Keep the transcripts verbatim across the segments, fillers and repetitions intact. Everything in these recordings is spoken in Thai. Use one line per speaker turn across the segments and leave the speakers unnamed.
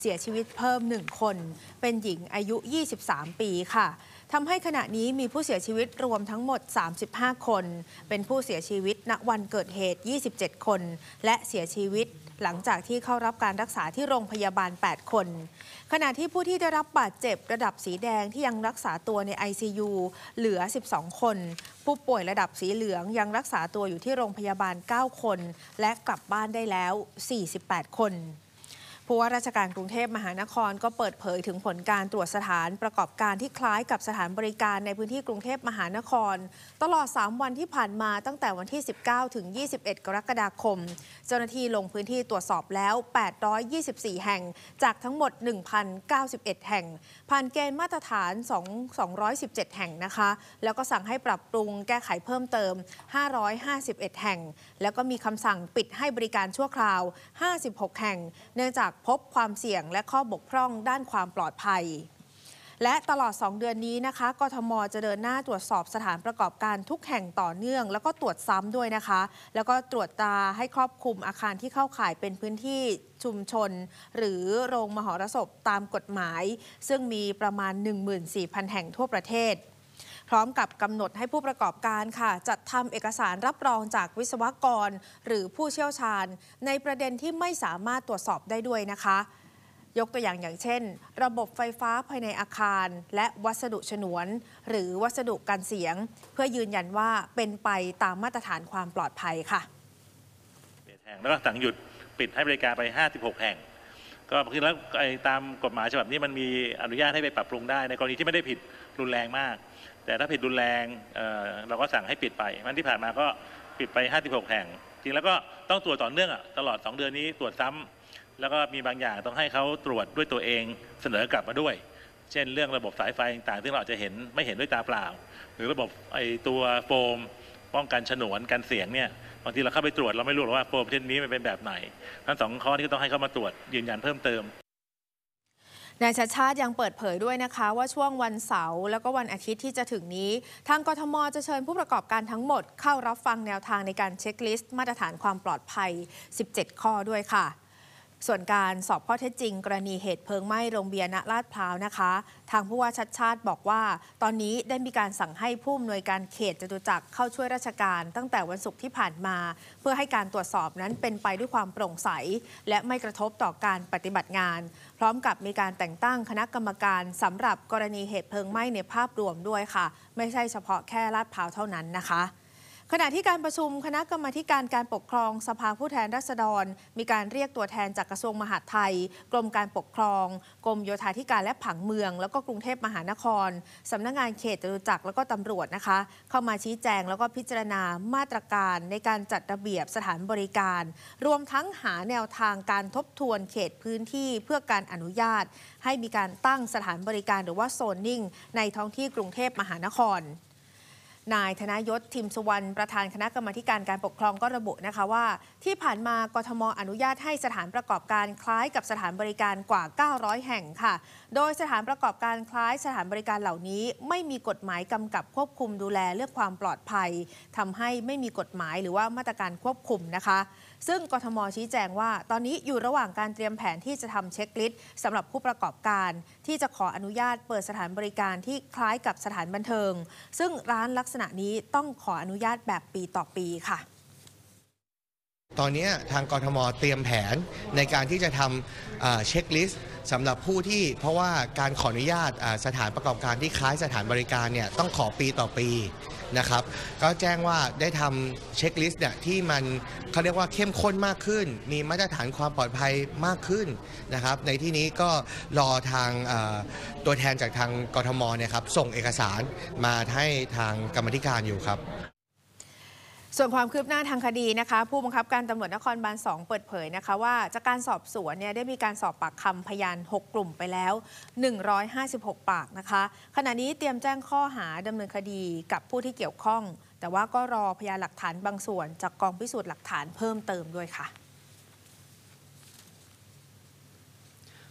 เสียชีวิตเพิ่มหนึ่งคนเป็นหญิงอายุยี่สิบสามปีค่ะทำให้ขณะนี้มีผู้เสียชีวิตรวมทั้งหมดสามสิบห้าคนเป็นผู้เสียชีวิตณวันเกิดเหตุยี่สิบเจ็ดคนและเสียชีวิตหลังจากที่เข้ารับการรักษาที่โรงพยาบาลแปดคนขณะที่ผู้ที่ได้รับบาดเจ็บระดับสีแดงที่ยังรักษาตัวใน ไอ ซี ยู เหลือสิบสองคนผู้ป่วยระดับสีเหลืองยังรักษาตัวอยู่ที่โรงพยาบาลเก้าคนและกลับบ้านได้แล้วสี่สิบแปดคนผู้ว่าราชการกรุงเทพมหานครก็เปิดเผยถึงผลการตรวจสถานประกอบการที่คล้ายกับสถานบริการในพื้นที่กรุงเทพมหานครตลอดสามวันที่ผ่านมาตั้งแต่วันที่สิบเก้าถึงยี่สิบเอ็ดกรกฎาคมเจ้าหน้าที่ลงพื้นที่ตรวจสอบแล้วแปดร้อยยี่สิบสี่แห่งจากทั้งหมด หนึ่งพันเก้าสิบเอ็ด แห่งผ่านเกณฑ์มาตรฐานสองร้อยสิบเจ็ดแห่งนะคะแล้วก็สั่งให้ปรับปรุงแก้ไขเพิ่มเติมห้าร้อยห้าสิบเอ็ดแห่งแล้วก็มีคำสั่งปิดให้บริการชั่วคราวห้าสิบหกแห่งเนื่องจากพบความเสี่ยงและข้อบกพร่องด้านความปลอดภัยและตลอดสองเดือนนี้นะคะกทม.จะเดินหน้าตรวจสอบสถานประกอบการทุกแห่งต่อเนื่องแล้วก็ตรวจซ้ำด้วยนะคะแล้วก็ตรวจตราให้ครอบคลุมอาคารที่เข้าข่ายเป็นพื้นที่ชุมชนหรือโรงมหรสพตามกฎหมายซึ่งมีประมาณ หนึ่งหมื่นสี่พัน แห่งทั่วประเทศพร้อมกับกำหนดให้ผู้ประกอบการค่ะจัดทำเอกสารรับรองจากวิศวกรหรือผู้เชี่ยวชาญในประเด็นที่ไม่สามารถตรวจสอบได้ด้วยนะคะยกตัวอย่างอย่างเช่นระบบไฟฟ้าภายในอาคารและวัสดุฉนวนหรือวัสดุกันเสียงเพื่อยืนยันว่าเป็นไปตามมาตรฐานความปลอดภัยค่ะ
แห่งแล้วก็สั่งหยุดปิดให้บริการไปห้าสิบหกแห่งก็คือแล้วตามกฎหมายฉบับนี้มันมีอนุญาตให้ไปปรับปรุงได้ในกรณีที่ไม่ได้ผิดรุนแรงมากแต่ถ้าผิดรุนแรงเเราก็สั่งให้ปิดไปมันที่ผ่านมาก็ปิดไปห้าสิบหกแห่งจริงแล้วก็ต้องตรวจต่อเนื่องตลอดสองเดือนนี้ตรวจซ้ำแล้วก็มีบางอย่างต้องให้เขาตรวจด้วยตัวเองเสนอกลับมาด้วยเช่นเรื่องระบบสายไฟต่างๆซึ่งเราอาจจะเห็นไม่เห็นด้วยตาเปล่าหรือระบบไอตัวโฟมป้องกันฉนวนกันเสียงเนี่ยบางทีเราเข้าไปตรวจเราไม่รู้หรอกว่าโฟมชนิดนี้มันเป็นแบบไหนทั้งสองข้อนี้ก็ต้องให้เขามาตรวจยืนยันเพิ่มเติม
นายชัชชาติยังเปิดเผยด้วยนะคะว่าช่วงวันเสาร์แล้วก็วันอาทิตย์ที่จะถึงนี้ทางกทม.จะเชิญผู้ประกอบการทั้งหมดเข้ารับฟังแนวทางในการเช็คลิสต์มาตรฐานความปลอดภัยสิบเจ็ดข้อด้วยค่ะส่วนการสอบข้อเท็จจริงกรณีเหตุเพลิงไหม้โรงเบียร์ณลาดพร้าวนะคะทางผู้ว่าชัชชาติบอกว่าตอนนี้ได้มีการสั่งให้ผู้อำนวยการเขตจตุจักรเข้าช่วยราชการตั้งแต่วันศุกร์ที่ผ่านมาเพื่อให้การตรวจสอบนั้นเป็นไปด้วยความโปร่งใสและไม่กระทบต่อการปฏิบัติงานพร้อมกับมีการแต่งตั้งคณะกรรมการสำหรับกรณีเหตุเพลิงไหม้ในภาพรวมด้วยค่ะไม่ใช่เฉพาะแค่ลาดพร้าวเท่านั้นนะคะขณะที่การประชุมคณะกรรมาธิการการปกครองสภาผู้แทนราษฎรมีการเรียกตัวแทนจากกระทรวงมหาดไทยกรมการปกครองกรมโยธาธิการและผังเมืองแล้วก็กรุงเทพมหานครสำนักงานเขตจตุจักรแล้วก็ตำรวจนะคะเข้ามาชี้แจงแล้วก็พิจารณามาตรการในการจัดระเบียบสถานบริการรวมทั้งหาแนวทางการทบทวนเขตพื้นที่เพื่อการอนุญาตให้มีการตั้งสถานบริการหรือว่าโซนนิ่งในท้องที่กรุงเทพมหานครนายธนยศ ทิมสุวรรณประธานคณะกรรมาธิการการปกครองก็ระบุนะคะว่าที่ผ่านมากทม.อนุญาตให้สถานประกอบการคล้ายกับสถานบริการกว่าเก้าร้อยแห่งค่ะโดยสถานประกอบการคล้ายสถานบริการเหล่านี้ไม่มีกฎหมายกำกับควบคุมดูแลเรื่องความปลอดภัยทำให้ไม่มีกฎหมายหรือว่ามาตรการควบคุมนะคะซึ่งกทม.ชี้แจงว่าตอนนี้อยู่ระหว่างการเตรียมแผนที่จะทำเช็คลิสต์สำหรับผู้ประกอบการที่จะขออนุญาตเปิดสถานบริการที่คล้ายกับสถานบันเทิงซึ่งร้านลักษณะนี้ต้องขออนุญาตแบบปีต่อปีค่ะ
ตอนนี้ทางกทม.เตรียมแผนในการที่จะทำเช็คลิสต์สำหรับผู้ที่เพราะว่าการขออนุญาตสถานประกอบการที่คล้ายสถานบริการเนี่ยต้องขอปีต่อปีนะครับก็แจ้งว่าได้ทำเช็คลิสต์เนี่ยที่มันเขาเรียกว่าเข้มข้นมากขึ้นมีมาตรฐานความปลอดภัยมากขึ้นนะครับในที่นี้ก็รอทางตัวแทนจากทางกทม.เนี่ยครับส่งเอกสารมาให้ทางกรรมธิการอยู่ครับ
ส่วนความคืบหน้าทางคดีนะคะผู้บังคับการตำรวจนครบาลสองเปิดเผยนะคะว่าจากการสอบสวนเนี่ยได้มีการสอบปากคำพยานหกกลุ่มไปแล้วหนึ่งร้อยห้าสิบหกปากนะคะขณะนี้เตรียมแจ้งข้อหาดำเนินคดีกับผู้ที่เกี่ยวข้องแต่ว่าก็รอพยานหลักฐานบางส่วนจากกองพิสูจน์หลักฐานเพิ่มเติมด้วยค่ะ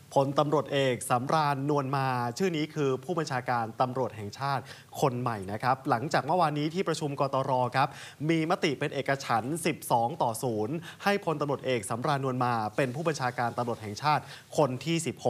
พลตำรวจเอกสำราญนวลมาชื่อนี้คือผู้บัญชาการตำรวจแห่งชาติคนใหม่นะครับหลังจากเมื่อวานนี้ที่ประชุมกตรครับมีมติเป็นเอกฉันท์สิบสองต่อศูนย์ให้พลตำรวจเอกสำราญนวลมาเป็นผู้บัญชาการตำรวจแห่งชาติคนที่สิบหก